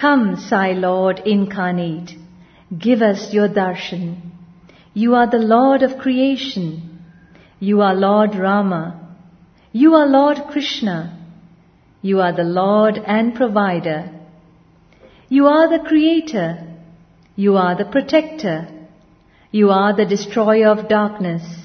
Come, Sai Lord incarnate, give us your darshan. You are the Lord of creation. You are Lord Rama. You are Lord Krishna. You are the Lord and provider. You are the creator. You are the protector. You are the destroyer of darkness.